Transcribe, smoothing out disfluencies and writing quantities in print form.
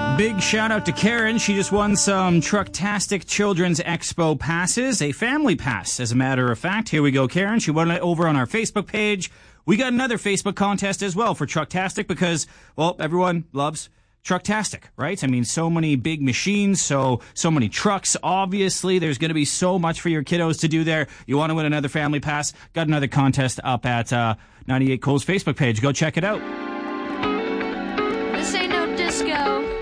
Big shout out to Karen. She just won some Trucktastic Children's Expo passes, a family pass, as a matter of fact. Here we go, Karen. She won it over on our Facebook page. We got another Facebook contest as well for Trucktastic because, well, everyone loves Trucktastic, right? I mean, so many big machines, so many trucks. Obviously, there's going to be so much for your kiddos to do there. You want to win another family pass? Got another contest up at 98 Cole's Facebook page. Go check it out. This ain't no disco.